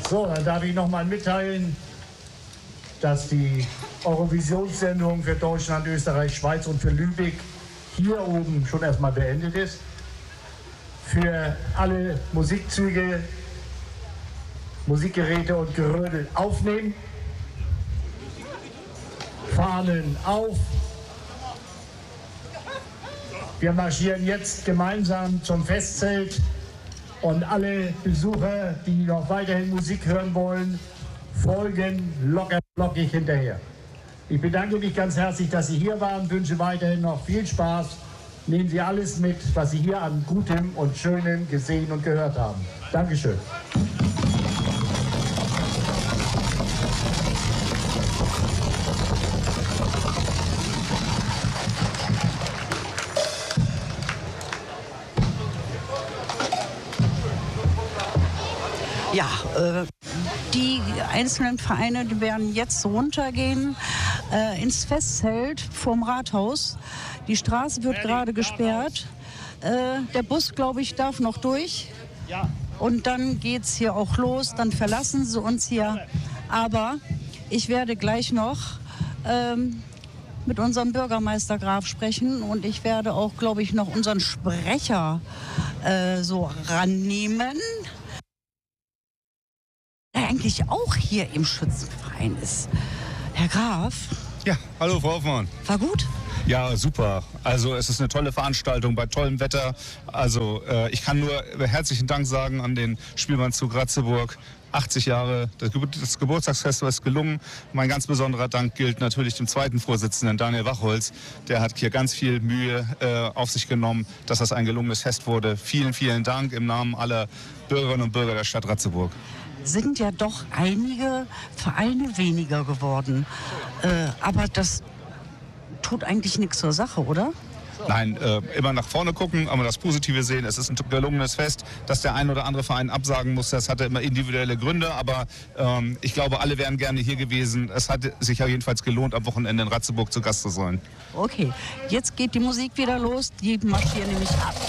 So, dann darf ich noch mal mitteilen, dass die Eurovisionssendung für Deutschland, Österreich, Schweiz und für Lübeck hier oben schon erstmal beendet ist. Für alle Musikzüge, Musikgeräte und Gerödel aufnehmen. Fahnen auf. Wir marschieren jetzt gemeinsam zum Festzelt und alle Besucher, die noch weiterhin Musik hören wollen, folgen locker flockig hinterher. Ich bedanke mich ganz herzlich, dass Sie hier waren, wünsche weiterhin noch viel Spaß. Nehmen Sie alles mit, was Sie hier an Gutem und Schönem gesehen und gehört haben. Dankeschön. Ja, die einzelnen Vereine, die werden jetzt runtergehen ins Festzelt vorm Rathaus. Die Straße wird gerade gesperrt. Der Bus, glaube ich, darf noch durch. Und dann geht's hier auch los. Dann verlassen sie uns hier. Aber ich werde gleich noch mit unserem Bürgermeister Graf sprechen. Und ich werde auch, glaube ich, noch unseren Sprecher so rannehmen, der eigentlich auch hier im Schützenverein ist. Herr Graf. Ja, hallo Frau Hoffmann. War gut? Ja, super. Also es ist eine tolle Veranstaltung bei tollem Wetter. Also ich kann nur herzlichen Dank sagen an den Spielmannszug Ratzeburg. 80 Jahre, das Geburtstagsfest ist gelungen. Mein ganz besonderer Dank gilt natürlich dem zweiten Vorsitzenden, Daniel Wachholz. Der hat hier ganz viel Mühe auf sich genommen, dass das ein gelungenes Fest wurde. Vielen, vielen Dank im Namen aller Bürgerinnen und Bürger der Stadt Ratzeburg. Sind ja doch einige Vereine weniger geworden. Aber das tut eigentlich nichts zur Sache, oder? Nein, immer nach vorne gucken, aber das Positive sehen. Es ist ein gelungenes Fest, dass der ein oder andere Verein absagen muss. Das hatte immer individuelle Gründe, aber ich glaube, alle wären gerne hier gewesen. Es hat sich ja jedenfalls gelohnt, am Wochenende in Ratzeburg zu Gast zu sein. Okay, jetzt geht die Musik wieder los. Die marschieren nämlich ab.